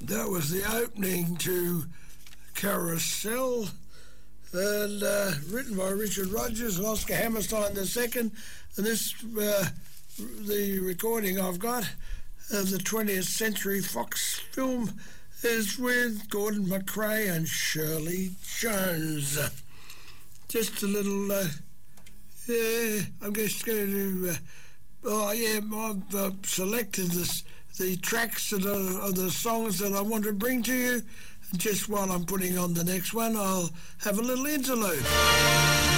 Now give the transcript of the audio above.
That was the opening to Carousel, and written by Richard Rodgers and Oscar Hammerstein II. And this, the recording I've got of the 20th Century Fox film is with Gordon McRae and Shirley Jones. Just a little, I'm just going to, I've selected the tracks that are the songs that I want to bring to you. And just while I'm putting on the next one, I'll have a little interlude.